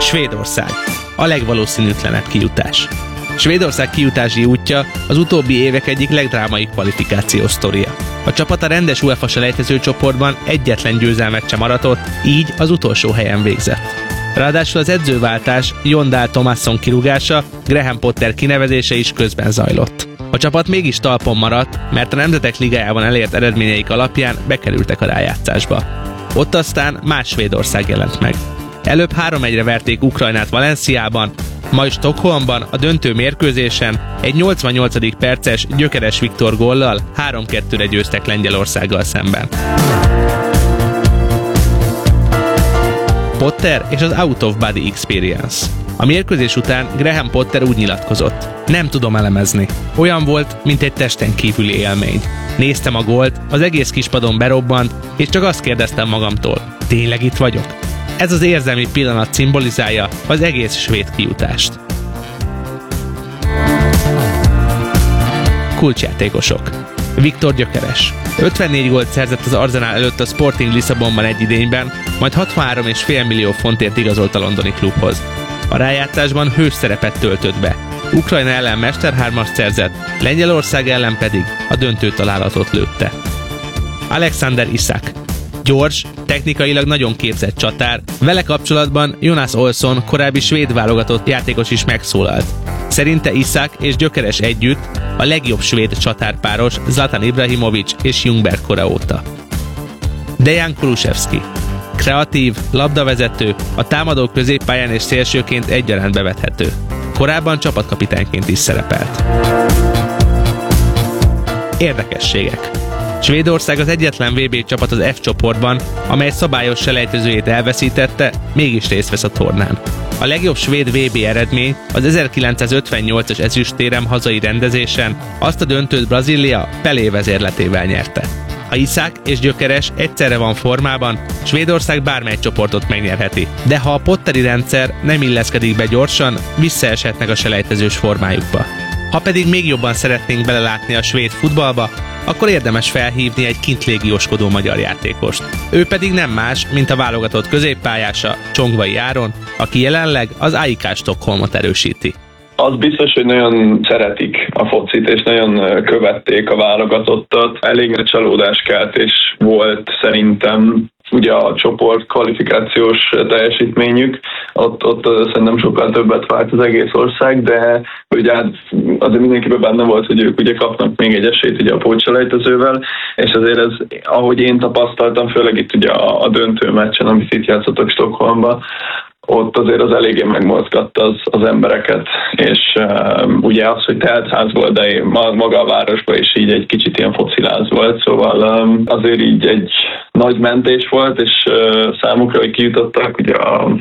Svédország. A legvalószínűtlenebb kijutás. Svédország kijutási útja az utóbbi évek egyik legdrámai kvalifikációs sztoria. A csapat a rendes UEFA selejtező csoportban egyetlen győzelmet sem aratott, így az utolsó helyen végzett. Ráadásul az edzőváltás, Jon Dahl Tomasson kirúgása, Graham Potter kinevezése is közben zajlott. A csapat mégis talpon maradt, mert a Nemzetek Ligájában elért eredményeik alapján bekerültek a rájátszásba. Ott aztán más Svédország jelent meg. Előbb 3-1-re verték Ukrajnát Valenciában, majd Stockholmban a döntő mérkőzésen egy 88. perces Gyökeres Viktor góllal 3-2-re győztek Lengyelországgal szemben. Potter és az Out of Body Experience. A mérkőzés után Graham Potter úgy nyilatkozott: nem tudom elemezni. Olyan volt, mint egy testen kívüli élmény. Néztem a gólt, az egész kispadon berobbant, és csak azt kérdeztem magamtól: tényleg itt vagyok? Ez az érzelmi pillanat szimbolizálja az egész svéd kijutást. Kulcsjátékosok. Viktor Gyökeres. 54 gólt szerzett az Arsenal előtt a Sporting Lisszabonban egy idényben, majd 63,5 millió fontért igazolt a londoni klubhoz. A rájátszásban hős szerepet töltött be. Ukrajna ellen mesterhármast szerzett, Lengyelország ellen pedig a döntő találatot lőtte. Alexander Isak. Gyors, technikailag nagyon képzett csatár, vele kapcsolatban Jonas Olsson, korábbi svéd válogatott játékos is megszólalt. Szerinte Isak és Gyökeres együtt a legjobb svéd csatárpáros Zlatan Ibrahimovic és Ljungberg kora óta. Dejan Kulusevski. Kreatív, labdavezető, a támadó középpályán és szélsőként egyaránt bevethető. Korábban csapatkapitányként is szerepelt. Érdekességek. Svédország az egyetlen VB csapat az F csoportban, amely szabályos selejtezőjét elveszítette, mégis részt vesz a tornán. A legjobb svéd VB eredmény az 1958-as ezüstérem hazai rendezésen, azt a döntőt Brazília Pelé vezérletével nyerte. Ha Isak és Gyökeres egyszerre van formában, Svédország bármely csoportot megnyerheti, de ha a potteri rendszer nem illeszkedik be gyorsan, visszaeshetnek a selejtezős formájukba. Ha pedig még jobban szeretnénk belelátni a svéd futballba, akkor érdemes felhívni egy kint légióskodó magyar játékost. Ő pedig nem más, mint a válogatott középpályása, Csongvai Áron, aki jelenleg az AIK Stockholmot erősíti. Az biztos, hogy nagyon szeretik a focit, és nagyon követték a válogatottat. Elég nagy csalódáskeltés volt szerintem ugye a csoport kvalifikációs teljesítményük. Ott szerintem sokkal többet várt az egész ország, de ugye azért mindenkiben benne volt, hogy ők ugye kapnak még egy esélyt ugye a pótselejtezővel, és azért ez, ahogy én tapasztaltam, főleg itt ugye a döntő meccsen, amit itt játszottak Stockholmban, ott azért az eléggé megmozgatta az embereket, és ugye az, hogy teltház volt, de maga a városban is így egy kicsit ilyen fociláz volt, szóval azért így egy nagy mentés volt, és számukra, hogy kijutottak ugye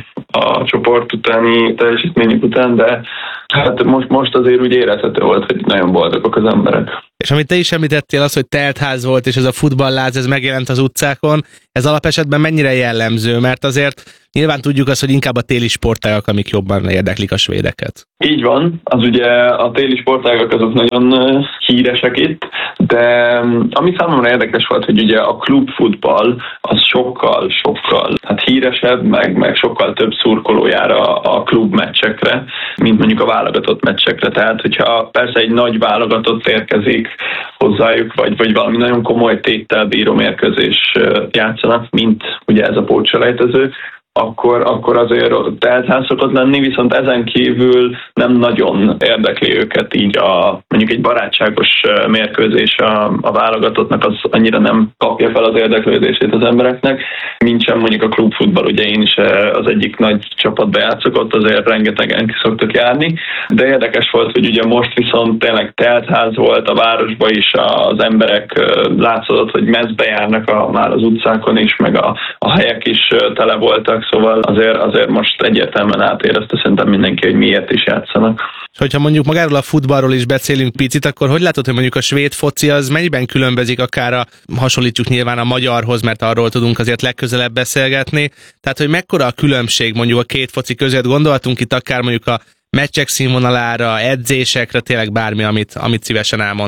a csoport utáni teljesítményük után, de hát most azért úgy érezhető volt, hogy nagyon boldogok az emberek. És amit te is említettél, az, hogy teltház volt, és ez a futballláz, ez megjelent az utcákon, ez alapesetben mennyire jellemző, mert azért nyilván tudjuk azt, hogy inkább a téli sportágak, amik jobban érdeklik a svédeket. Így van, az ugye a téli sportágak azok nagyon híresek itt, de ami számomra érdekes volt, hogy ugye a klubfutball az sokkal hát híresebb, meg sokkal több szurkoló jár a klubmeccsekre, mint mondjuk a válogatott meccsekre. Tehát, hogyha persze egy nagy válogatott érkezik hozzájuk, vagy valami nagyon komoly téttel bíró mérkőzés játszanak, mint ugye ez a pótselejtező, akkor azért teltház szokott lenni, viszont ezen kívül nem nagyon érdekli őket így mondjuk egy barátságos mérkőzés a válogatottnak, az annyira nem kapja fel az érdeklődését az embereknek, mint sem mondjuk a klubfutball, ugye én is az egyik nagy csapatba játszok, ott azért rengetegen ki szoktak járni, de érdekes volt, hogy ugye most viszont tényleg teltház volt a városban is, az emberek látszott, hogy mezbe járnak már az utcákon is, meg a helyek is tele voltak, szóval azért most egyértelműen átérezte szerintem mindenki, hogy miért is játszanak. És hogyha mondjuk magáról a futballról is beszélünk picit, akkor hogy látod, hogy mondjuk a svéd foci az mennyiben különbözik, akár hasonlítsuk nyilván a magyarhoz, mert arról tudunk azért legközelebb beszélgetni. Tehát, hogy mekkora a különbség mondjuk a két foci között, gondolhatunk itt akár mondjuk a meccsek színvonalára, edzésekre, tényleg bármi, amit szívesen elmondasz.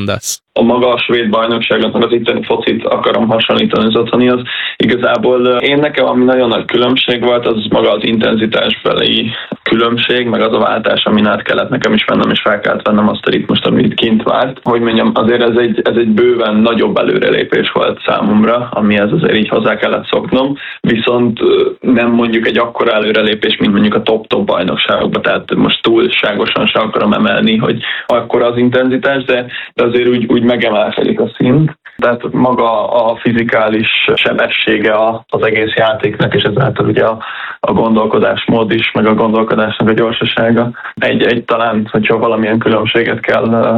a maga a svéd bajnokságnak, az itteni focit akarom hasonlítani az otthonihoz. Igazából én nekem, ami nagyon nagy különbség volt, az maga az intenzitásbeli különbség, meg az a váltás, amin át kellett nekem is vennem, és fel kellett vennem azt a ritmust, amit kint várt. Hogy mondjam, azért ez egy bőven nagyobb előrelépés volt számomra, amihez azért így hozzá kellett szoknom, viszont nem mondjuk egy akkora előrelépés, mint mondjuk a top bajnokságokban, tehát most túlságosan se akarom emelni, hogy akkora az intenzitás, de azért úgy megemelkedik a szint. Tehát maga a fizikális sebessége az egész játéknak, és ezáltal ugye a gondolkodásmód is, meg a gondolkodásnak a gyorsasága. Egy talán, hogyha valamilyen különbséget kell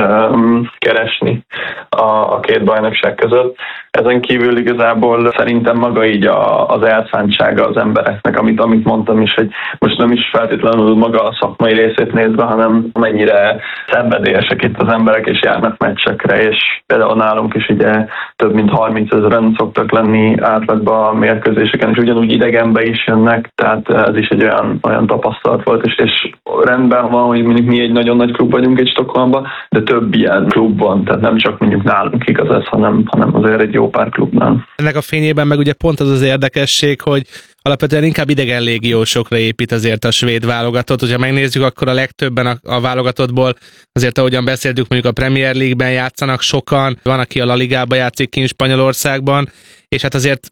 keresni a két bajnokság között. Ezen kívül igazából szerintem maga így az elszántsága az embereknek, amit mondtam is, hogy most nem is feltétlenül maga a szakmai részét nézve, hanem mennyire szenvedélyesek itt az emberek, és járnak meccsekre, és például nálunk is ugye több mint 30 000-en szoktak lenni átlagban a mérkőzéseken, és ugyanúgy idegenbe is jönnek, tehát ez is egy olyan tapasztalat volt, és rendben van, hogy mondjuk mi egy nagyon nagy klub vagyunk egy Stockholmban, de több ilyen klub van, tehát nem csak mondjuk nálunk igaz ez, hanem azért egy jó pár klubnál. Ennek a fényében meg ugye pont az érdekesség, hogy alapvetően inkább idegen légiósokra épít azért a svéd válogatott. Hogyha megnézzük, akkor a legtöbben a válogatottból azért, ahogyan beszéltük, mondjuk a Premier League-ben játszanak sokan, van, aki a La Ligában játszik kint Spanyolországban, és hát azért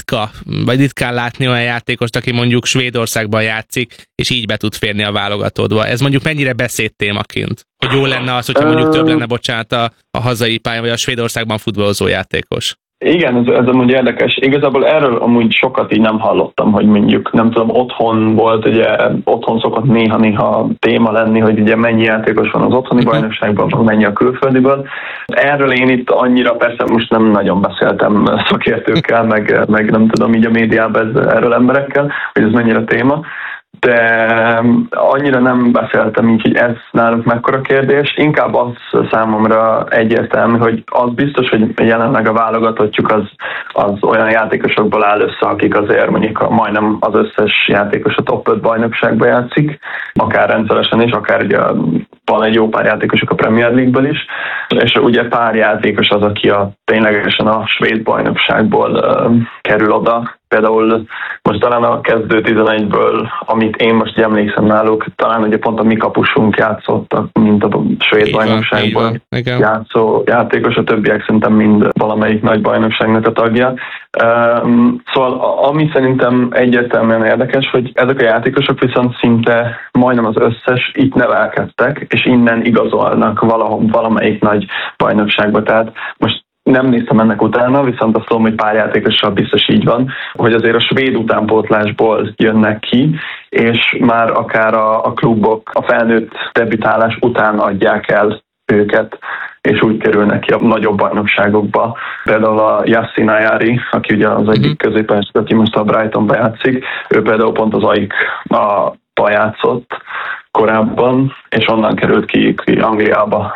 ritkán látni olyan játékost, aki mondjuk Svédországban játszik, és így be tud férni a válogatottba. Ez mondjuk mennyire beszédtémaként? Hogy jó lenne az, hogyha mondjuk több lenne, a hazai pályán, vagy a Svédországban futballozó játékos. Igen, ez amúgy érdekes. Igazából erről amúgy sokat így nem hallottam, hogy mondjuk, nem tudom, otthon volt, ugye otthon szokott néha téma lenni, hogy ugye mennyi játékos van az otthoni bajnokságban, mennyi a külföldiből. Erről én itt annyira persze most nem nagyon beszéltem szakértőkkel, meg nem tudom így a médiában erről emberekkel, hogy ez mennyire téma. De annyira nem beszéltem így, hogy ez nálunk mekkora kérdés. Inkább az számomra egyértelmű, hogy az biztos, hogy jelenleg a válogatottjuk az olyan játékosokból áll össze, akik azért mondjuk majdnem az összes játékos a top 5 bajnokságban játszik, akár rendszeresen is, akár ugye van egy jó pár játékosok a Premier League-ből is, és ugye pár játékos az, aki ténylegesen a svéd bajnokságból kerül oda. Például most talán a kezdő 11-ből, amit én most emlékszem náluk, talán ugye pont a mi kapusunk játszottak, mint a svéd bajnokságból játszó játékos, a többiek szerintem mind valamelyik nagy bajnokságnak a tagja. Szóval ami szerintem egyértelműen érdekes, hogy ezek a játékosok viszont szinte majdnem az összes itt nevelkedtek, és innen igazolnak valamelyik nagy bajnokságba. Tehát most nem néztem ennek utána, viszont azt tudom, hogy pár játékossal biztos így van, hogy azért a svéd utánpótlásból jönnek ki, és már akár a klubok a felnőtt debütálás után adják el őket, és úgy kerülnek ki a nagyobb bajnokságokba. Például a Yassin Ayari, aki ugye az egyik középpályás, aki most a Brightonba játszik, ő például pont az AIK-ba játszott korábban, és onnan került ki Angliába.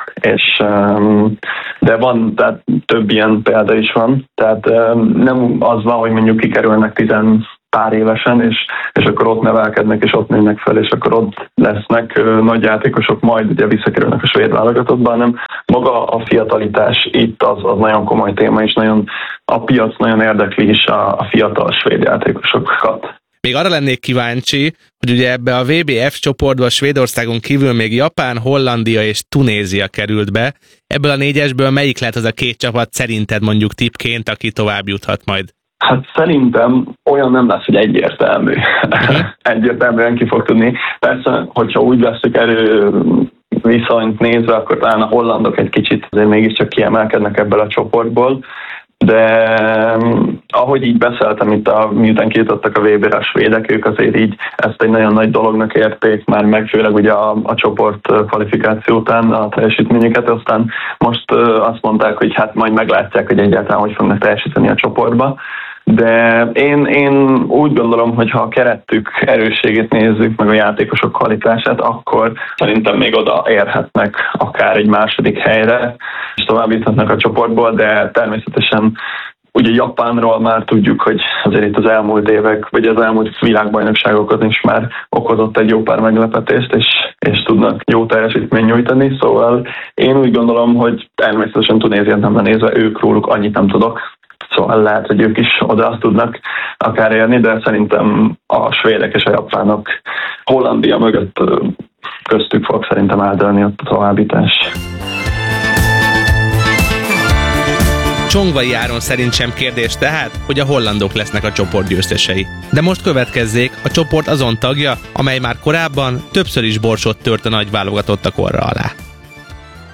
De van, tehát több ilyen példa is van. Tehát nem az van, hogy mondjuk kikerülnek 10 pár évesen, és akkor ott nevelkednek, és ott nőnek fel, és akkor ott lesznek nagy játékosok, majd ugye visszakerülnek a svéd válogatottba, hanem maga a fiatalitás itt az nagyon komoly téma, és a piac nagyon érdekli is a fiatal svéd játékosokat. Még arra lennék kíváncsi, hogy ugye ebbe a VB-F csoportba Svédországon kívül még Japán, Hollandia és Tunézia került be. Ebből a 4-esből melyik lehet az a két csapat szerinted mondjuk tippként, aki tovább juthat majd? Hát szerintem olyan nem lesz, hogy egyértelmű. Egyértelműen ki fog tudni. Persze, hogyha úgy veszük viszonyt nézve, akkor talán a hollandok egy kicsit azért mégiscsak kiemelkednek ebből a csoportból. De ahogy így beszéltem itt, miután kijutottak a VB-re a svédek, ők azért így ezt egy nagyon nagy dolognak érték már meg, főleg ugye a csoport kvalifikáció után a teljesítményüket, aztán most azt mondták, hogy hát majd meglátják, hogy egyáltalán hogy fognak teljesíteni a csoportba. De én úgy gondolom, hogy ha a keretük erősségét nézzük, meg a játékosok kvalitását, akkor szerintem még oda érhetnek akár egy második helyre, és tovább juthatnak a csoportból, de természetesen Ugye Japánról már tudjuk, hogy azért itt az elmúlt évek, vagy az elmúlt világbajnokságokon is már okozott egy jó pár meglepetést, és tudnak jó teljesítményt nyújtani, szóval én úgy gondolom, hogy természetesen Tunéziát nem nézve, ők róluk annyit nem tudok, szóval lehet, hogy ők is oda tudnak akár érni, de szerintem a svédek és a japánok Hollandia mögött köztük fog szerintem eldőlni a továbbítás. Csongvai Áron szerint sem kérdés tehát, hogy a hollandok lesznek a csoport győztesei. De most következzék a csoport azon tagja, amely már korábban többször is borsot tört a nagy válogatottak orra alá.